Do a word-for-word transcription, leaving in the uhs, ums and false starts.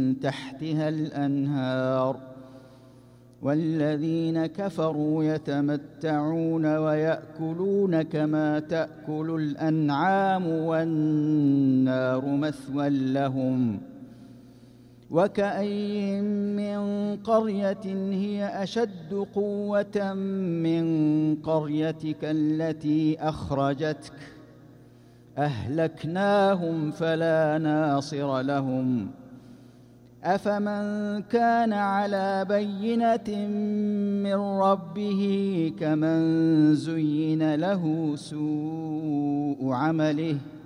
تحتها الأنهار والذين كفروا يتمتعون ويأكلون كما تأكل الأنعام والنار مثوى لهم وكأين من قرية هي أشد قوة من قريتك التي أخرجتك أهلكناهم فلا ناصر لهم أفمن كان على بينة من ربه كمن زين له سوء عمله